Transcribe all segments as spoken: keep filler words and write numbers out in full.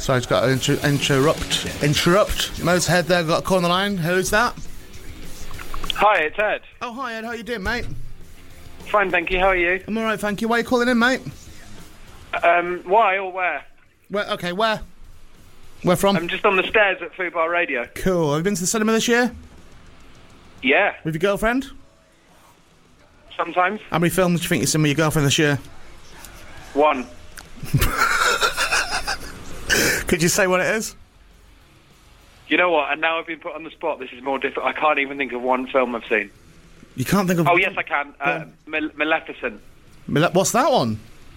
Sorry, I've got to inter- interrupt. Interrupt. Motorhead there, got a call on the line. Who's that? Hi, it's Ed. Oh, hi, Ed. How you doing, mate? Fine, thank you. How are you? I'm all right, thank you. Why are you calling in, mate? Um, why or where? Where? Okay, where? Where from? I'm just on the stairs at Fubar Radio. Cool. Have you been to the cinema this year? Yeah, With your girlfriend? sometimes. How many films do you think you've seen with your girlfriend this year? One. Could you say what it is? You know what? And now I've been put on the spot. This is more difficult. I can't even think of one film I've seen. You can't think of... Oh, yes, I can. Uh, Male- Maleficent. Male- What's that one?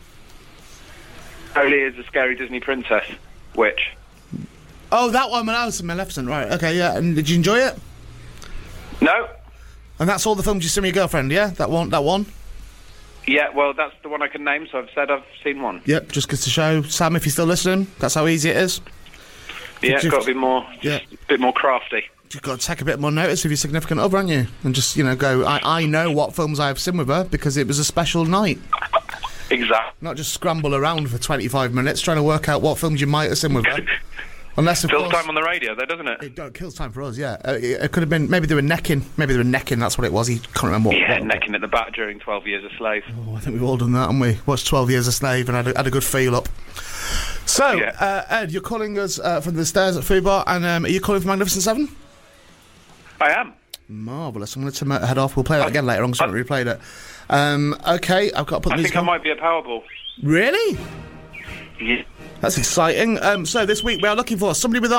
Holy is a scary Disney princess. Which? Oh, that one, Maleficent, Maleficent, right. Okay, yeah. And did you enjoy it? No. And that's all the films you've seen with your girlfriend, yeah? That one, that one? Yeah, well, that's the one I can name, so I've said I've seen one. Yep, just goes to show. Sam, if you're still listening, that's how easy it is. Yeah, you- got to be more, Yeah. bit more crafty. You've got to take a bit more notice of your significant other, haven't you? And just, you know, go, I, I know what films I've seen with her because it was a special night. Exactly. Not just scramble around for twenty-five minutes trying to work out what films you might have seen with her. Unless, of Fills course... time on the radio, though, doesn't it? It do- kills time for us, yeah. Uh, it, it could have been... Maybe they were necking. Maybe they were necking, that's what it was. He can't remember what... Yeah, what, necking at the back during twelve Years a Slave. Oh, I think we've all done that, haven't we? Watched twelve Years a Slave and had a, had a good feel up. So, Yeah. uh, Ed, you're calling us uh, from the stairs at Fubar, and um, are you calling for Magnificent Seven? I am. Marvellous. I'm going to head off. We'll play that again later on, because I haven't replayed it. Um, okay, I've got to put the I music think I on. might be a Powerball. Really? Yeah. That's exciting. Um, so, this week we are looking for somebody with